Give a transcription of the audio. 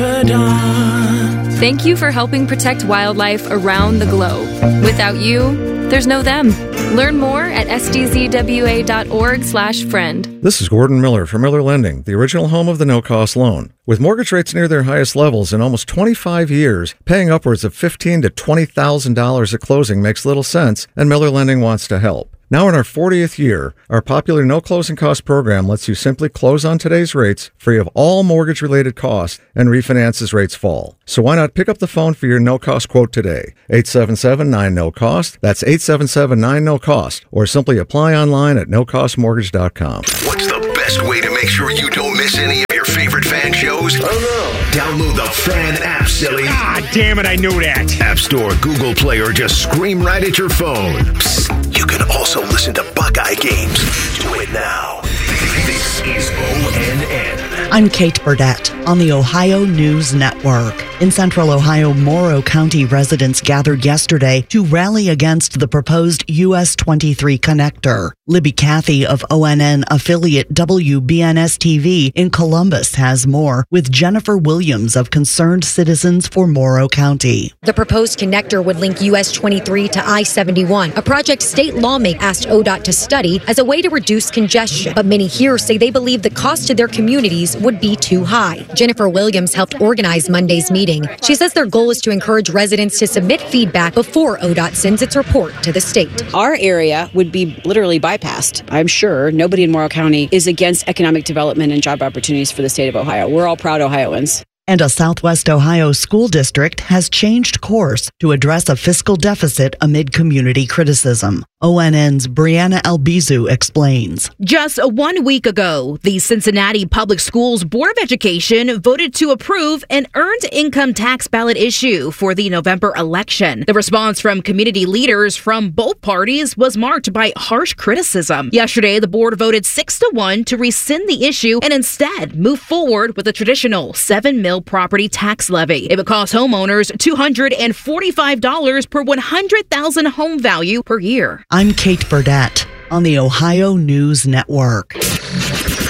confidant. Thank you for helping protect wildlife around the globe. Without you, there's no them. Learn more at sdzwa.org/friend. This is Gordon Miller from Miller Lending, the original home of the no-cost loan. With mortgage rates near their highest levels in almost 25 years, paying upwards of $15,000 to $20,000 at closing makes little sense, and Miller Lending wants to help. Now in our 40th year, our popular no closing cost program lets you simply close on today's rates, free of all mortgage-related costs, and refinance as rates fall. So why not pick up the phone for your no-cost quote today? 877-9-NO-COST. That's 877-9-NO-COST. Or simply apply online at nocostmortgage.com. What's the best way to make sure you don't miss any of your favorite fan shows? Oh no. Download the Fan app, silly. Ah, damn it, I knew that. App Store, Google Play, or just scream right at your phone. Psst, you can also listen to Buckeye games. Do it now. This is ONN. I'm Kate Burdett on the Ohio News Network. In Central Ohio, Morrow County residents gathered yesterday to rally against the proposed US 23 connector. Libby Cathy of ONN affiliate WBNS-TV in Columbus has more, with Jennifer Williams of Concerned Citizens for Morrow County. The proposed connector would link US 23 to I-71, a project state lawmakers asked ODOT to study as a way to reduce congestion. But many here say they believe the cost to their communities would be too high. Jennifer Williams helped organize Monday's meeting. She says their goal is to encourage residents to submit feedback before ODOT sends its report to the state. Our area would be literally bypassed. I'm sure nobody in Morrow County is against economic development and job opportunities for the state of Ohio. We're all proud Ohioans. And a Southwest Ohio school district has changed course to address a fiscal deficit amid community criticism. ONN's Brianna Albizu explains. Just 1 week ago, the Cincinnati Public Schools Board of Education voted to approve an earned income tax ballot issue for the November election. The response from community leaders from both parties was marked by harsh criticism. Yesterday, the board voted 6-1 to rescind the issue and instead move forward with a traditional 7 mil property tax levy. It would cost homeowners $245 per 100,000 home value per year. I'm Kate Burdett on the Ohio News Network.